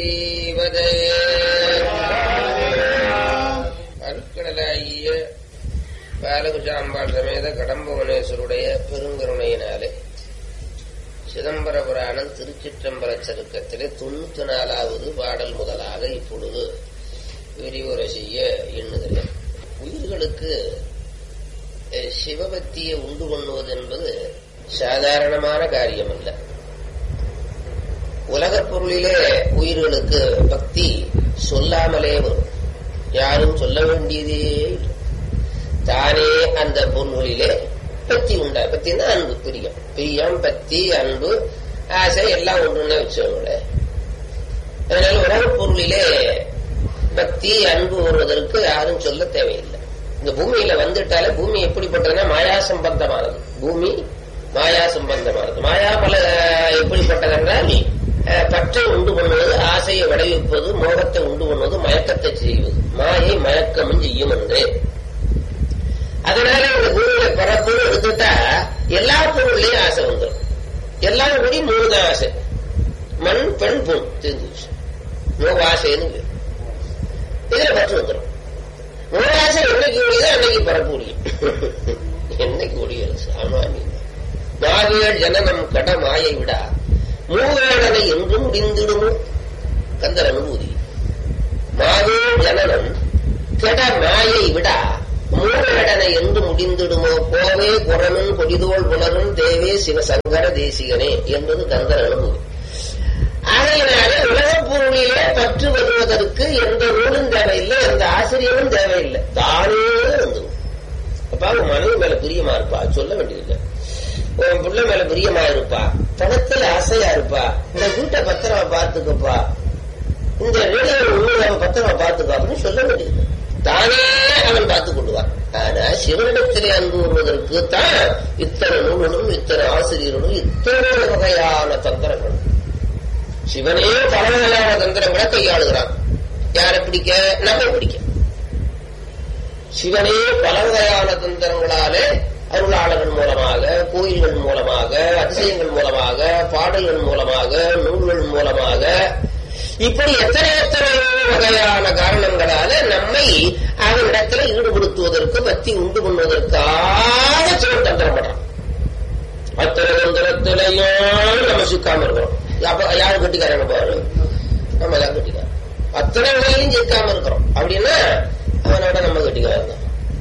பார்வதீவதே அருட்கடலாகிய பாலகுஜாம்பாள் சமேத கடம்பவனேஸ்வருடைய பெருங்கருணையினாலே சிதம்பர புராணம் திருச்சிற்றம்பல சருக்கத்திலே 94வது பாடல் முதலாக இப்பொழுது விரிவுரை செய்ய எண்ணுகிறேன். உயிர்களுக்கு சிவபக்தியை உண்டு பண்ணுவது என்பது சாதாரணமான காரியம் அல்ல. உலகப் பொருளிலே உயிர்களுக்கு பக்தி சொல்லாமலே வரும். யாரும் சொல்ல வேண்டியதே இல்லை. தானே அந்த பொருள்களிலே பக்தி உண்டா. பக்தின்னா அன்பு, பிரியம். பிரியம், பக்தி, அன்பு, ஆசை எல்லாம் ஒன்றுன்னு வச்சவங்களேன். அதனால உலகப் பொருளிலே பக்தி, அன்பு வருவதற்கு யாரும் சொல்ல தேவையில்லை. இந்த பூமியில வந்துட்டாலே பூமி எப்படிப்பட்டதுன்னா மாயா சம்பந்தமானது. பூமி மாயா சம்பந்தமானது. மாயாமல எப்படிப்பட்டதென்றால் பற்றை உண்டு பண்ணுவது, ஆசையை விளைவிப்பது, மோகத்தை உண்டு பண்ணுவது, மயக்கத்தை செய்வது. மாயை மயக்கமும் செய்யும் என்று. அதனால இந்த பூமியில பிறப்புன்னு எடுத்துட்டா எல்லா பொருள்லயும் ஆசை வந்துடும். எல்லாம் கூடி 3 தான் ஆசை. மண், பெண், பொன் தெரிஞ்சு மோக ஆசைன்னு இதுல பற்று வந்துடும். மூணாசை என்னைக்கு ஒழியதோ அன்னைக்கு பரப்பூடியும். என்னைக்கு ஒழியது சாமானியம். மாவேள் ஜனனம் கட மாயை விடா மூவேடனை என்று முடிந்திடுமோ கந்தர் அனுபூதி. மாவேள் ஜனனம் கட மாயை விடா மூவேடனை என்று முடிந்திடுமோ கோவே குரனும் கொடிதோள் புலரும் தேவே சிவசங்கர தேசிகனே என்பது கந்தர் அனுபூதி. அதனால உலகப் பொருளிலே பற்று வருவதற்கு எந்த நூலும் தேவையில்லை, எந்த ஆசிரியரும் தேவையில்லை. தானே வந்து அப்பா உன் மனைவி மேல பிரியமா இருப்பா, சொல்ல வேண்டியதில்லை. உன் பிள்ளை மேல பிரியமா இருப்பா, பணத்துல ஆசையா இருப்பா, இந்த வீட்டை பத்திரமா பார்த்துக்கப்பா, இந்த ரேடியோ உண்மையை பத்திரமா பார்த்துக்கா அப்படின்னு சொல்ல வேண்டியது. தானே அவன் பார்த்துக் கொள்வான். ஆனா சிவனிடத்திலே அன்பு வருவதற்கு தான் இத்தனை நூல்களும், இத்தனை ஆசிரியர்களும், இத்தனை வகையான தந்திரங்களும். சிவனே பல வகையான தந்திரங்களை கையாளுகிறான். யாரை பிடிக்க? நம்ம பிடிக்க. சிவனே பல வகையான தந்திரங்களாலே அருளாளர்கள் மூலமாக, கோயில்கள் மூலமாக, அதிசயங்கள் மூலமாக, பாடல்கள் மூலமாக, நூல்கள் மூலமாக, இப்படி எத்தனை வகையான காரணங்களால நம்மை அவனிடத்தில் ஈடுபடுத்துவதற்கு, பக்தி உண்டு பண்ணுவதற்காக சிவன் தந்திரம் பண்றான். அத்தனை தந்திரத்திலையும் நம்ம சிக்காம இருக்கிறோம். யாரு கட்டிக்காரங்க பாரு, நம்ம தான் கட்டிக்காரன். அத்தனை வகையிலும் சிக்காம இருக்கிறோம் அப்படின்னா அவனோட நம்ம கட்டிக்காரன்.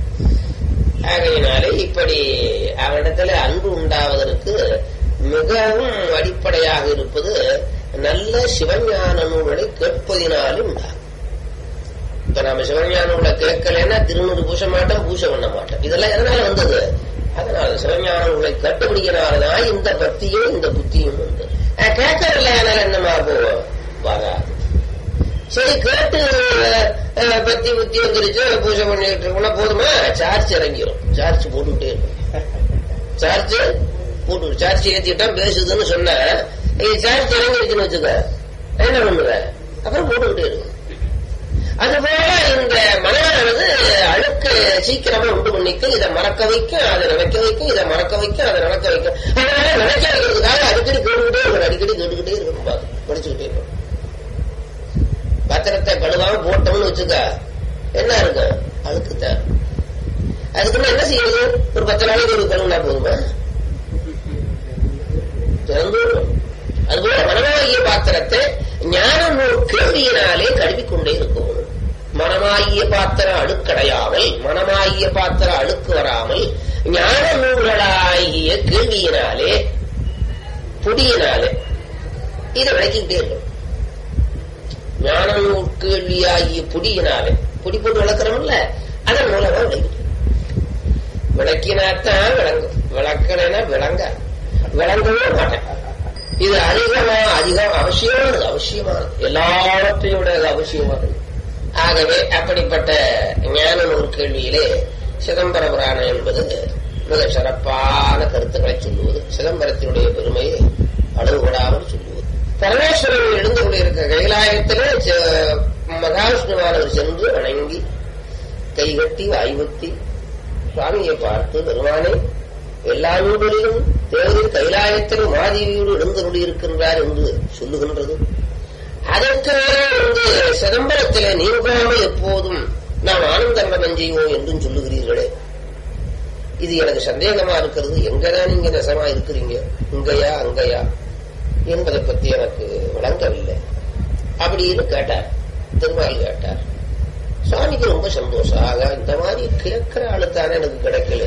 ஆகையினாலே இப்படி அவனிடத்துல அன்பு உண்டாவதற்கு மிகவும் அடிப்படையாக இருப்பது நல்ல சிவஞான நூல்களை கேட்பதினாலும் உண்டாகும். இப்ப நம்ம சிவஞான நூலை கேட்கலன்னா திருநூறு பூச மாட்டோம், பூச பண்ண மாட்டோம். இதெல்லாம் எதனால வந்தது? அதனால சிவஞான நூலை கட்டுப்பிடிக்கிறனாலதான் இந்த பக்தியும் இந்த புத்தியும் உண்டு. கேட்கறதில்ல, அதனால என்னமா போவோம், வராது. சரி, கேட்டு பக்தி புத்தி வந்துருச்சு, பூஜை பண்ணிட்டு இருக்கோம்னா போதுமா? சார்ஜ் இறங்கிடும். சார்ஜ் போட்டுக்கிட்டே இருக்கும். சார்ஜ் போட்டு சார்ஜ் ஏத்திட்டா பேசுதுன்னு சொன்ன சார்ஜ் இறங்கிருச்சுன்னு வச்சுக்க, என்ன பண்ணுவ? அப்புறம் போட்டுக்கிட்டே இருக்கும். அதுபோல இந்த மனமானது அழுக்கு சீக்கிரமா உண்டு பண்ணிக்கும். இதை மறக்க வைக்கும், அதை நினைக்க வைக்கும், இதை மறக்க வைக்கும், அதை நினைக்க வைக்கும். அதனால நினைக்க வைக்கிறதுக்காக அடிக்கடி கேட்டுக்கிட்டே இருக்கணும். அடிக்கடி கேட்டுக்கிட்டே இருக்கணும், படிச்சுக்கிட்டே இருக்கணும். பத்திரத்தை கழுவாம போட்டோம்னு வச்சுக்க, என்ன இருக்கும்? அழுக்குத்தான். அதுக்குன்னு என்ன செய்யுது? ஒரு 10 நாளைக்கு ஒரு கழுவுனா போதுமா? திறந்து. அதுபோல மனமாகிய பாத்திரத்தை ஞான நூல் கேள்வியினாலே கழுவிக்கொண்டே இருக்கும். மனமாகிய பாத்திரம் அழுக்கடையாமல், மனமாகிய பாத்திரம் அழுக்கு வராமல், ஞான நூல்களாகிய கேள்வியினாலே, பொடியினாலே இதை விளக்கிக்கிட்டே இருக்கும். ஞான நூல் கேள்வியாகிய பொடியினாலே, பொடி போட்டு வளர்க்கிறோம்ல, அதன் மூலமா விளக்கிட்டு விளக்கினாத்தான் விளங்கும். விளக்கலைன்னா விளங்கவே மாட்டேன். இது அதிகம் அவசியமானது. அவசியமானது எல்லாவற்றையோட அவசியமானது. ஆகவே அப்படிப்பட்ட ஞான நூல் கேள்வியிலே சிதம்பர புராணம் என்பது மிக சிறப்பான கருத்துக்களை சொல்லுவது, சிதம்பரத்தினுடைய பெருமையை அளவுபடாமல் சொல்லுவது. பரமேஸ்வரன் எழுந்து கொண்டிருக்க கைலாயத்திலே மகாவிஷ்ணுவானவர் சென்று வணங்கி கைகட்டி வாய்வத்தி சுவாமியை பார்த்து, பெருமானே, எல்லா நூல்களிலும் தேவரின் கைலாயத்தில் மாதேவியோடு எழுந்தருளி இருக்கின்றார் என்று சொல்லுகின்றது. அதற்கு சிதம்பரத்திலே நீங்காமல் எப்போதும் நாம் ஆனந்தம் செய்வோம் என்றும் சொல்லுகிறீர்களே, இது எனக்கு சந்தேகமா இருக்கிறது. எங்கதான் நீங்க நெசமா இருக்கிறீங்க, இங்கயா அங்கயா என்பதை பத்தி எனக்கு விளங்கவில்லை அப்படின்னு கேட்டார். திருமால் கேட்டார். சுவாமிக்கு ரொம்ப சந்தோஷம். ஆக இந்த மாதிரி கேட்கிற ஆளுத்தானே எனக்கு கிடைக்கல.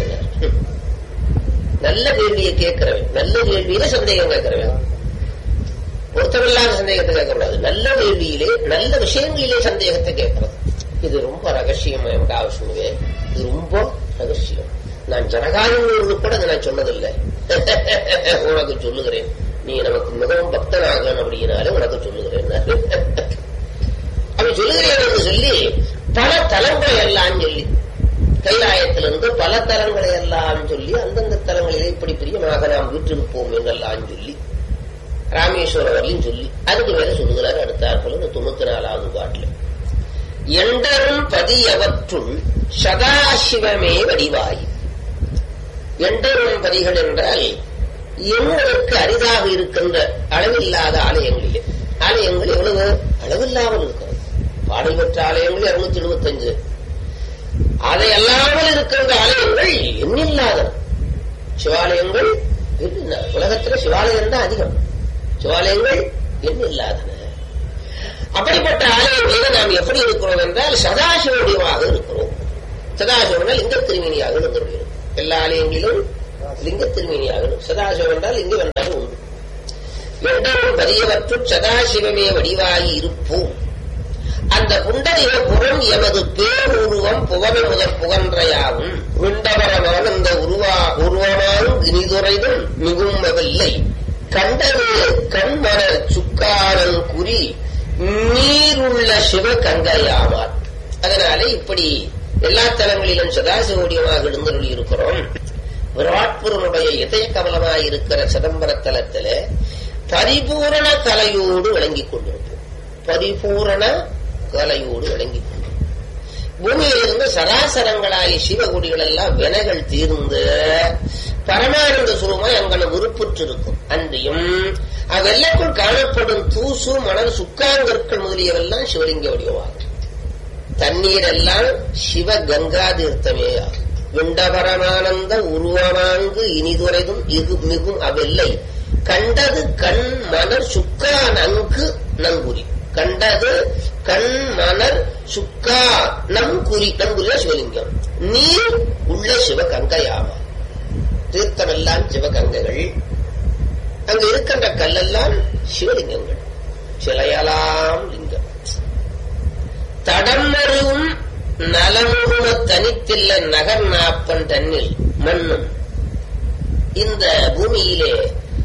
நல்ல கேள்வியை கேட்கிறவன், நல்ல கேள்வியில சந்தேகம் கேட்கிறவன், பொருத்தமில்லாத சந்தேகத்தை கேட்கக்கூடாது. நல்ல கேள்வியிலே நல்ல விஷயங்களிலே சந்தேகத்தை கேட்கறது இது ரொம்ப ரகசியம். எனக்கு அவசியமே இது ரொம்ப ரகசியம். நான் ஜனகாரங்களுக்கு கூட அதை நான் சொன்னதில்லை. உனக்கு சொல்லுகிறேன், நீ நமக்கு மிகவும் பக்தனாகணும் அப்படின்னாலே உனக்கு சொல்லுகிறேன். அப்படி சொல்லுகிறேன் என்று சொல்லி பல தலங்களை எல்லாம் சொல்லி, கைலாயத்திலிருந்து பல தலங்களை எல்லாம் சொல்லி, அந்தந்த தலங்களிலே இப்படி பிரியமாக நாம் வீற்றிருப்போம் என்றெல்லாம் சொல்லி, ராமேஸ்வரம் வரலையும் சொல்லி, அதுக்கு மேல சொல்லுகிறார் அடுத்தாற்போல இந்த 94வது பாட்டுல. எண்டரும் பதியவற்றுள் சதாசிவமே வடிவாய். எண்டரும் பதிகள் என்றால் எங்களுக்கு அரிதாக இருக்கின்ற அளவில்லாத ஆலயங்களிலே, ஆலயங்கள் எவ்வளவு அளவில்லாமல் இருக்கிறது. பாடல் பெற்ற ஆலயங்கள் 275, அதை அல்லாமல் இருக்கின்ற ஆலயங்கள் எண்ணில்லாத சிவாலயங்கள். உலகத்தில் சிவாலயம் தான் அதிகம், சிவாலயங்கள் எண்ணில்லாதன. அப்படிப்பட்ட ஆலயங்களில் நாம் எப்படி இருக்கிறோம் என்றால் சதாசிவடிவாக இருக்கிறோம். சதாசிவனால் லிங்க திருமேனியாக இருந்திருக்கிறோம். எல்லா ஆலயங்களிலும் லிங்க திருமேனியாக. சதாசிவம் என்றால் லிங்கம் என்றால் உண்டு. எண்டரும் பதியவற்றுள் சதாசிவமே வடிவாகி இருப்போம். அந்த புண்டரிக புறம் எமது பேருருவம் புவன முதற் புகன்றையாவும் விண்டவரமான அந்த உருவமான் இனிதுரைதும் மிகுமவில்லை கண்டது கண்மர சுக்காரன் குறி நீருள்ள சிவ கங்கையாவார். அதனாலே இப்படி எல்லா தலங்களிலும் சதாசிவடியமாக எழுந்தருளி இருக்கிறோம். விராட்புரனுடைய இதய கமலமாயிருக்கிற சிதம்பர தலத்தில பரிபூரண கலையோடு விளங்கிக் கொண்டிருப்போம். பரிபூரண கலையோடு விளங்கிக் கொண்டிருப்போம். பூமியிலிருந்து சராசரங்களாகிய சிவகுடிகள் எல்லாம் வினைகள் தீர்ந்து பரமானந்த சுரூபமாய் அங்கன விருப்புற்றிருக்கும். அன்றியும் அவ்வெல்லக்குள் காணப்படும் தூசு மணல் சுக்காங்கற்கள் முதலியவெல்லாம் சிவலிங்க வடிவாகும். தண்ணீர் எல்லாம் சிவ கங்கா தீர்த்தமே ஆகும். விண்டபரமானந்த உருவமாங்கு இனிதுரைதும் இது மிகும் அவ்வெல்லை கண்டது கண் மணர் சுக்கா நன்கு நங்குறி. கண்டது கண் மணர் சுக்கா நங்குறி. நங்குறியா சிவலிங்கம். நீர் உள்ள சிவ கங்கையாமா. தீர்த்தமெல்லாம் சிவகங்கைகள், அங்கு இருக்கின்ற கல்லெல்லாம் சிவலிங்கங்கள். சிலையலாம் லிங்கம். தடமறிவும் நலமுரும தனித்தில்ல நகர் நாப்பன் தன்னில் மண்ணும். இந்த பூமியிலே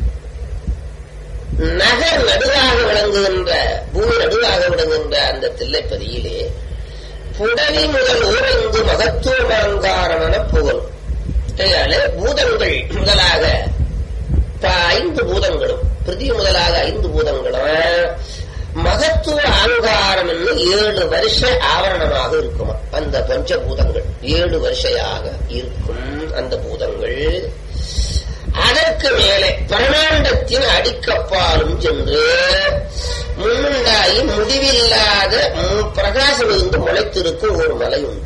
நகர் நடுவாக விளங்குகின்ற, பூமி நடுவாக விளங்குகின்ற அந்த தில்லைப்பதியிலே புடவி முதல் ஊரங்கு மகத்துவமாங்காரமான புகழ். பூதங்கள் முதலாக 5 பூதங்களும், பிருத்திவி முதலாக 5 பூதங்களும் மகத்துவ ஆங்காரம் 7 வருஷ ஆவரணமாக இருக்குமா. அந்த பஞ்சபூதங்கள் 7 வருஷமாக இருக்கும். அந்த பூதங்கள் அதற்கு மேலே பரமாண்டத்தின் அடிக்கப்பாலும் சென்று முன்னுண்டாகி முடிவில்லாத பிரகாசம் இருந்து முளைத்திருக்கும் ஒரு மலை உண்டு.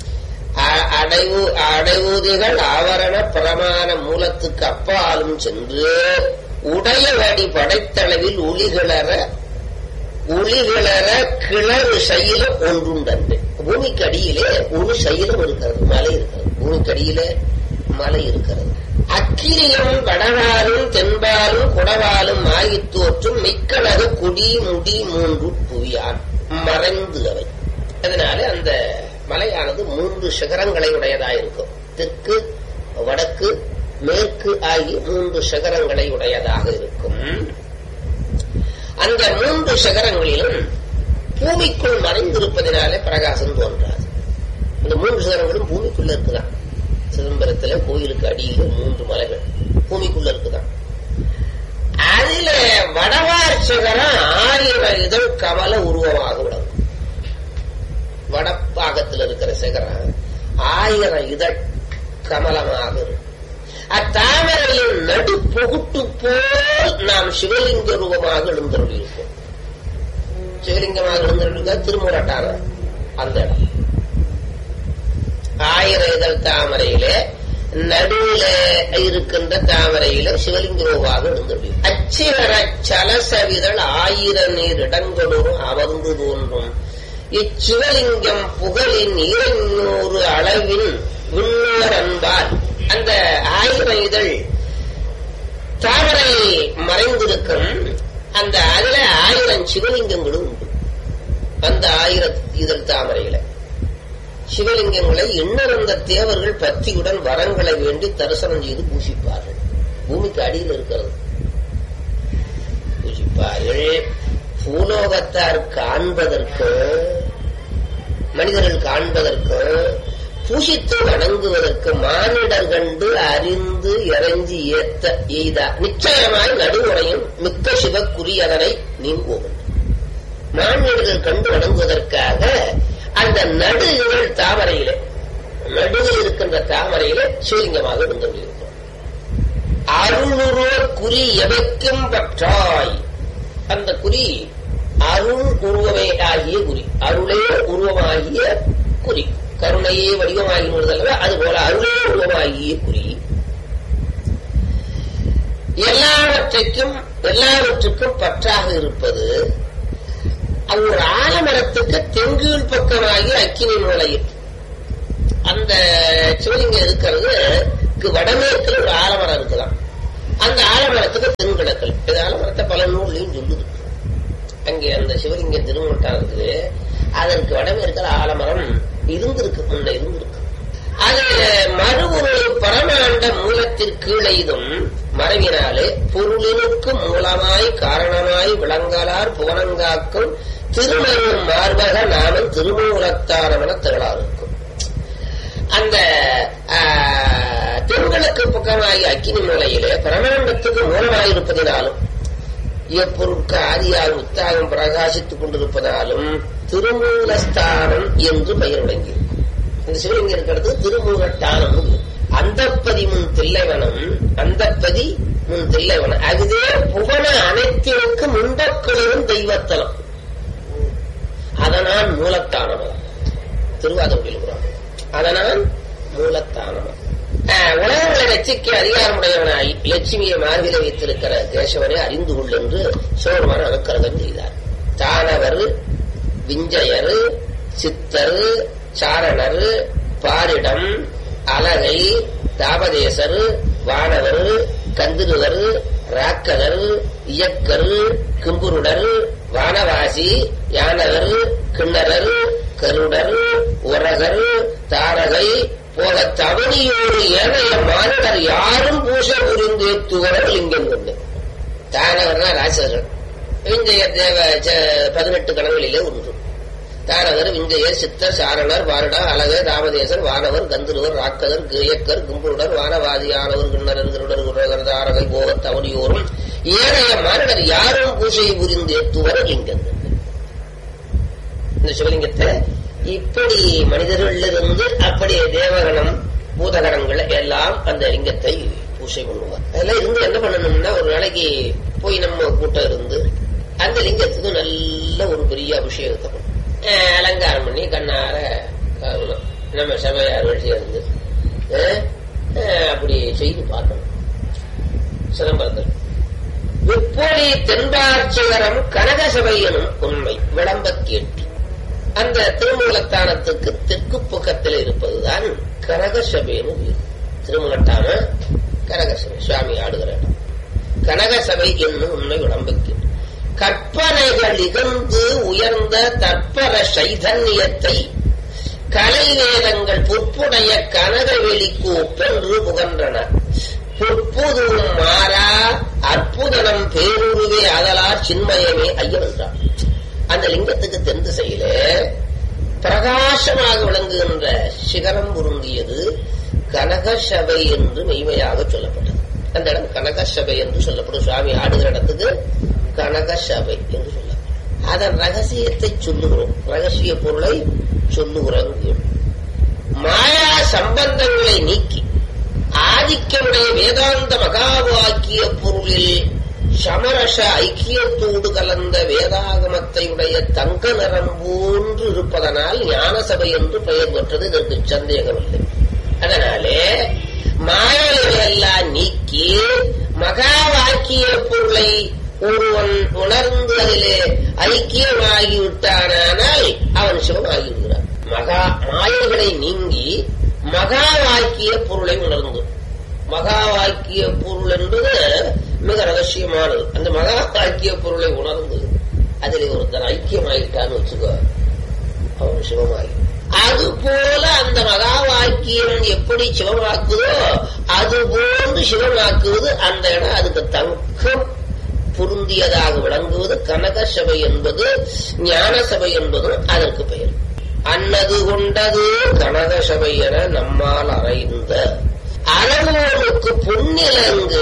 அடைவுதிகள் ஆவரண பிரமாண மூலத்துக்கு அப்பாலும் சென்று உடையவடி படைத்தளவில் ஒளிகிளற கிளறு சைலம் ஒன்றுண்டன்று. பூமிக்கு அடியிலே ஒரு சைலம் இருக்கிறது, மலை இருக்கிறது. பூமிக்கு அடியிலே மலை இருக்கிறது. அக்கினியும் வடவாலும் தென்பாலும் குடவாலும் ஆகித் தோற்றும் மிக்கனது குடி முடி 3 புவியான் மறைந்து அவை. அதனால அந்த மலையானது 3 சிகரங்களை உடையதாயிருக்கும். தெற்கு வடக்கு மேற்கு ஆகிய 3 சிகரங்களை உடையதாக இருக்கும். அந்த 3 சிகரங்களிலும் பூமிக்குள் மறைந்திருப்பதனாலே பிரகாசம் தோன்றாது. இந்த 3 சிகரங்களும் பூமிக்குள்ள இருக்குதான். சிதம்பரத்துல கோயிலுக்கு அடியில் 3 மலைகள் பூமிக்குள்ள இருக்குதான். அதுல வடவார் சிகரம் 1000 இதழ் கமல உருவமாக விடும். வடப்பாகத்தில் இருக்கிற சிகரம் 1000 இதழ் கமலமாக இருக்கும். அத்தாமரையின் நடு பொகுட்டு போல் நாம் சிவலிங்க ரூபமாக எழுந்தருளியிருப்போம். சிவலிங்கமாக இருந்திருக்க திருமுரட்டான அந்த இடம். 1000 இதழ் தாமரையிலே நடுவில் இருக்கின்ற தாமரையில சிவலிங்க ரூபாக இருந்தது. அச்சிகர சலசவிதழ் 1000 நீர் இடங்களோடும் அமர்ந்து தோன்றும் இச்சிவலிங்கம் புகழின் 200 அளவின் விண்ணோர் அன்பால். அந்த 1000 இதழ் தாமரை மறைந்திருக்கும். அந்த அதுல 1000 சிவலிங்கங்களும் உண்டு. அந்த 1000 இதழ் தாமரையில சிவலிங்கங்களை எண்ணறந்த தேவர்கள் பக்தியுடன் வரங்களை வேண்டி தரிசனம் செய்து பூசிப்பார்கள். பூமிக்கு அடியில் இருக்கிறது பூசிப்பார்கள். பூலோகத்தார் காண்பதற்கு, மனிதர்கள் காண்பதற்கு, பூசித்து வணங்குவதற்கு மானிடர் கண்டு அறிந்து இறைஞ்சி ஏத்த எய்தா நிச்சயமாய் நடுமுறையும் மிக்க சிவக்குறி அதனை நீங்குவோம். மானிடர்கள் கண்டு வணங்குவதற்காக அந்த நடுகள் தாமரையில, நடுவில் இருக்கின்ற தாமரையில சிவலிங்கமாக இருந்திருக்கும். அருளுருவ குறி எவைக்கும் பற்றாய். அந்த குறி அருள் உருவமே ஆகிய குறி, அருளே உருவமாகிய குறி. கருணையே வடிவமாகி உள்ளதல்ல, அதுபோல அருளே உருவமாகிய குறி. எல்லாவற்றுக்கும் பற்றாக இருப்பது. அது ஒரு ஆலமரத்துக்கு தெங்கீழ் பக்கமாகி அக்கினி மூலையில் அந்த சிவலிங்கம் இருக்கிறது. வடமேற்கில் ஒரு ஆலமரம் இருக்கலாம். அந்த ஆலமரத்துக்கு தென்கிழக்கல். இது ஆலமரத்தை பல நூல்லையும் சொல்லுது. அங்கே அந்த சிவலிங்க திருமணத்தானது அதற்கு வடமேற்கில் ஆலமரம் இருந்திருக்கு, முன்ன இருந்திருக்கு. அது மறுபொரு பரமாண்ட மூலத்திற்கீழைதும் மறைவினாலே பொருளினுக்கு மூலமாய் காரணமாய் விளங்கலார் புவனங்காக்கும் திருமணம் மார்பக நாமம் திருமூலத்தானவன திகழாருக்கும். அந்த தென்கிழக்கு பக்கமாகி அக்கினி மூலையிலே பரமாண்டத்துக்கு மூலமாயிருப்பதினாலும் எப்பொருட்கு ஆதியாக உத்தாகம் பிரகாசித்துக் கொண்டிருப்பதாலும் திருமூலஸ்தானம் என்று பெயர் விளங்கியிருக்கும். இந்த சிவலிங்கம் இருக்கிறது திருமூலட்டானம். அந்தப்பதி முன் தில்லைவனம், அந்தப்பதி முன் தில்லைவனம். அதுவே புவன அனைத்திற்கு முண்டக்குளிரும் தெய்வத்தலம். அதனால் மூலத்தானம். திருவாதூரில் அதனால் மூலத்தானம். உலகங்களை ரட்சிக்க அதிகாரமுடையவனாய் லட்சுமியை மார்பில வைத்திருக்கிற கேசவனை அறிந்து கொள் என்று சிவபெருமான் அனுக்கிரகம் செய்தார். தானவர், விஞ்சயர், சித்தர், சாரணர், பாரிடம், அலகை, தாபதேசர், வானவர், கந்திருவர், ராக்கதர், இயக்கர், கிம்புருடர், வானவாசி, யானவர், கிண்ணரர், கருடர், உரகர், தாரகை போக தவணியோடு ஏனைய மானிடர் யாரும் பூசை புரிந்து ஏற்றுவர்கள் லிங்கம் கொண்டு. தானவர்னா ராசர்கள். விஞ்சயர் தேவ 18 கணங்களிலே ஒன்று. தாரகர், விஞ்சயர், சித்தர், சாரணர், வாரடா, அழகர், ராமதேசர், வானவர், கந்தருவர், ராக்கதர், கியக்கர், கும்புருடர், வானவாதி, ஆனவர், கிண்ணரர், கருடர், உரகர், தாரகை போக தவணியோரும் ஏனைய மானிடர் யாரும் பூசை புரிந்து ஏற்றுவர்கள் லிங்கம் கொண்டு. இந்த சிவலிங்கத்தை இப்படி மனிதர்களிலிருந்து அப்படி தேவகணம் பூதகணங்கள் எல்லாம் அந்த லிங்கத்தை பூசை பண்ணுவார். அதெல்லாம் இருந்து என்ன பண்ணணும்னா, ஒரு நாளைக்கு போய் நம்ம கூட்டம் இருந்து அந்த லிங்கத்துக்கு நல்ல ஒரு பெரிய அபிஷேகத்தை பண்ணும், அலங்காரம் பண்ணி கண்ணார நம்ம சபையார்கள் சேர்ந்து அப்படி செய்து பார்க்கணும். சிதம்பரத்தில் முப்பொழி தென்பாட்சிகரம் கனக சபை எனும் உண்மை விளம்ப கேட்டு அந்த திருமூலத்தானத்துக்கு தெற்கு பக்கத்தில் இருப்பதுதான் கனகசபைன்னு வீடு. திருமூலத்தான கனகசபை சுவாமி ஆடுகிற இடம். கனகசபை என்னும் உண்மை விளம்பக்கு கற்பனைகள் இகழ்ந்து உயர்ந்த தற்பர சைதன்யத்தை கலை வேதங்கள் பொற்புடைய கனகவெளிக்கு ஒப்பென்று புகன்றன. பொற்புதும் மாறா அற்புதனம் பேருருவே அதலார் சின்மயமே ஐயவென்றார். அந்த லிங்கத்துக்கு தென் திசையில பிரகாசமாக விளங்குகின்ற சிகரம் பொருந்தியது கனகசபை என்று மெய்மையாக சொல்லப்பட்டது. அந்த இடம் கனகசபை என்று சொல்லப்படும். சுவாமி ஆடுகிற இடத்துக்கு கனகசபை என்று சொல்லப்படும். அதன் ரகசியத்தை சொல்லுகிறோம், ரகசிய பொருளை சொல்லுகிறோம். மாயா சம்பந்தங்களை நீக்கி ஆதிக்கமுடைய வேதாந்த மகாவாக்கிய பொருளில் சமரச ஐக்கியத்தோடு கலந்த வேதாகமத்தை உடைய தங்க நிறம் போன்று இருப்பதனால் ஞான சபை என்று பெயர் பெற்றது. இதற்கு சந்தேகமில்லை. அதனாலே மாயைகளை எல்லாம் நீக்கி மகா வாக்கிய பொருளை ஒருவன் உணர்ந்து அதிலே ஐக்கியமாகிவிட்டானால் அவன் சிவமாகிவிடுகிறான். மாயைகளை நீங்கி மகா வாக்கிய பொருளை உணர்ந்து, மகா வாக்கிய பொருள் என்பது மிக ரகசியமானது. அந்த மகா வாக்கிய பொருளை உணர்ந்து அதில் ஒருத்தர் ஐக்கியமாயிட்டான்னு வச்சுக்கோ, அவன் சிவமாகி. அதுபோல அந்த மகா வாக்கியம் எப்படி சிவமாக்குதோ அது போன்று சிவமாக்குவது அந்த இடம். அதுக்கு தங்கம் பொருந்தியதாக விளங்குவது கனக சபை என்பது, ஞான சபை என்பதும் அதற்கு பெயர். அன்னது கொண்டது கனக சபை என நம்மால் அறைந்த அளவோனுக்கு பொன்னிலங்கு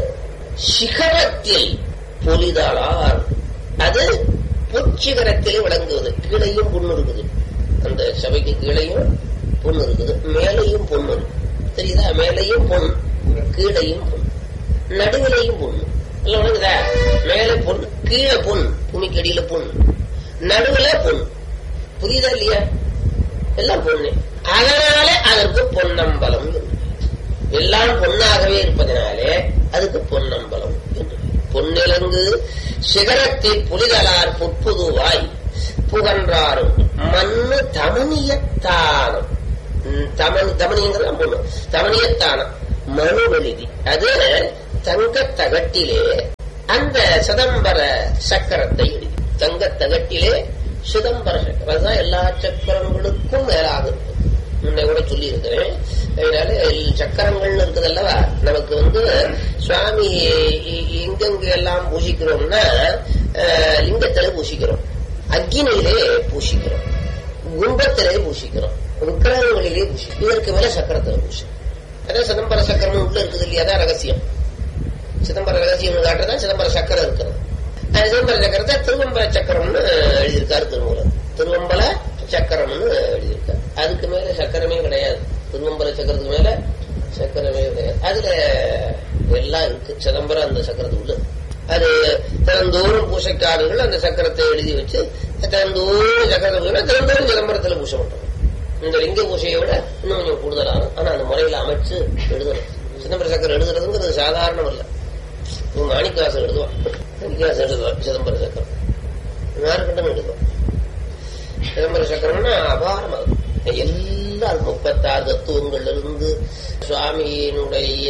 சிகரத்தில் பொலிதலார். அது பொற்சிகரத்திலே விளங்குவது. கீழையும் பொண்ணு இருக்குது, அந்த சபைக்கு கீழையும் பொண்ணு இருக்குது, மேலையும் பொண்ணு இருக்கு. தெரியுதா? மேலையும் பொண்ணு, கீழையும் பொண்ணு, நடுவிலையும் பொண்ணு. இல்ல உனக்குதா? மேல பொண்ணு, கீழே பொண்ணு, பூமிக்கு அடியில பொண்ணு, நடுவுல பொண்ணு. புரியுதா இல்லையா? எல்லாம் பொண்ணு. அதனாலே அதற்கு பொன்னம்பலம் என்று. எல்லாம் பொன்னாகவே இருப்பதனாலே அதுக்கு பொன்னம்பலம் என்று. பொன்னிலங்கு சிகரத்தில் புலிதலார் புற்புதுவாய் புகன்றாரும் மண்ணு தமனியத்தானம். தமனியங்கிறத பொண்ணு, தமனியத்தானம் மனு வெளிதி. அது தங்கத்தகட்டிலே அந்த சிதம்பர சக்கரத்தை எழுதி. தங்கத்தகட்டிலே சிதம்பர சக்கரம், அதுதான் எல்லா சக்கரங்களுக்கும் மேலாக இருக்கு. முன்ன கூட சொல்லி இருக்கிறேன். அதனால சக்கரங்கள்னு இருக்குது அல்லவா. நமக்கு சுவாமி எங்கெங்க எல்லாம் பூசிக்கிறோம்னா லிங்கத்திலே பூசிக்கிறோம், அக்கினியிலே பூசிக்கிறோம், கும்பத்திலே பூசிக்கிறோம், விக்கிரகங்களிலே பூசிக்கிறோம். இதற்கு மேல சக்கரத்துல பூசி. அதான் சிதம்பர சக்கரம் உள்ள இருக்குது இல்லையா? அதான் ரகசியம். சிதம்பர ரகசியம் காட்டுறதா சிதம்பர சக்கரம் இருக்கிறது. சிதம்பர சக்கரத்தை திருவம்பல சக்கரம்னு எழுதியிருக்காரு திருமூலர். திருவம்பல சக்கரம்னு எழுதியிருக்காரு. அதுக்கு மேல சக்கரமே கிடையாது. திருவம்பல சக்கரத்துக்கு மேல சக்கரமே கிடையாது. அதுல எல்லாம் இருக்கு. சிதம்பரம் அந்த சக்கரத்துக்குள்ள அது திறந்தோறும் பூசைக்காரர்கள் அந்த சக்கரத்தை எழுதி வச்சு திறந்தோறும் சக்கரத்தை திறந்தோறும் சிதம்பரத்துல பூசை பண்றோம். இந்த லிங்க பூசையை விட இன்னும் கொஞ்சம் கூடுதலான, ஆனா அந்த முறையில அமைச்சு எழுதணும். சிதம்பர சக்கரம் எழுதுறதுங்கிறது சாதாரணம் இல்ல. மாணிக்கவாசன் எழுதுவான், மாணிக்கவாசன் எழுதுவான் சிதம்பர சக்கரம், நார்கண்டன் எழுதுவான். சிதம்பர சக்கரம்னா அபாரமாகும். எல்லாரும் 36 தத்துவங்கள்ல இருந்து சுவாமியினுடைய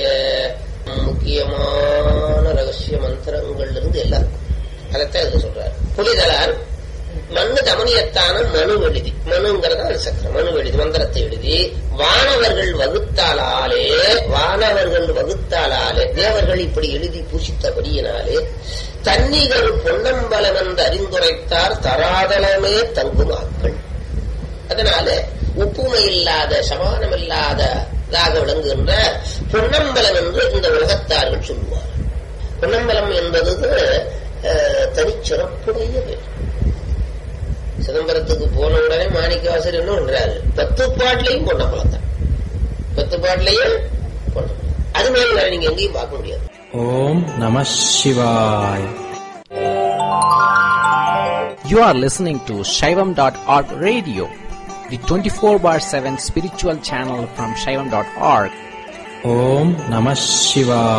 முக்கியமான ரகசிய மந்திரங்கள்ல இருந்து எல்லாருக்கும் அதைத்தான் இதுல சொல்றாரு. புலிதலார் மண்ணு தமனியத்தான மனு எழுதி, மனுங்கிறத சக்கரம், மனு எழுதி மந்திரத்தை எழுதி வானவர்கள் வகுத்தாலாலே தேவர்கள் இப்படி எழுதி பூசித்தபடியினாலே தன்னிகர் பொன்னம்பலம் என்று அறிந்துரைத்தார் தராதலமே தங்குமாக்கள். அதனால ஒப்புமை இல்லாத சமானம் இல்லாததாக விளங்குகின்ற பொன்னம்பலம் என்று இந்த உலகத்தார்கள் சொல்லுவார். பொன்னம்பலம் என்பது தனிச்சிறப்புடைய பேர். சிதம்பரத்துக்கு போன உடனே மாணிக்கவாசர் என்ன பண்றாரு? 10 பாட்டிலையும் பொன்னம்பலம் தான். 10 பாட்டிலையும் பொன்னம்பலம். அது மேல நீங்க எங்கேயும் பார்க்க முடியாது. ஓம் நம சிவாய். You are listening to Shaivam.org radio, the 24/7 spiritual channel from Shaivam.org. Om Namah Shivaya.